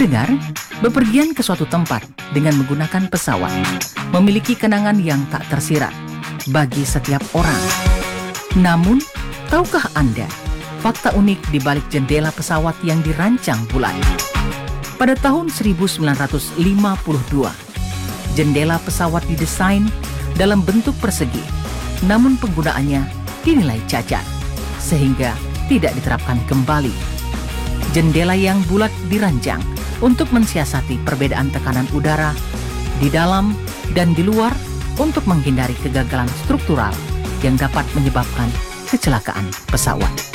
Mendengar, bepergian ke suatu tempat dengan menggunakan pesawat memiliki kenangan yang tak tersirat bagi setiap orang. Namun, tahukah Anda fakta unik di balik jendela pesawat yang dirancang bulat? Pada tahun 1952, jendela pesawat didesain dalam bentuk persegi, namun penggunaannya dinilai cacat, sehingga tidak diterapkan kembali. Jendela yang bulat dirancang untuk mensiasati perbedaan tekanan udara di dalam dan di luar untuk menghindari kegagalan struktural yang dapat menyebabkan kecelakaan pesawat.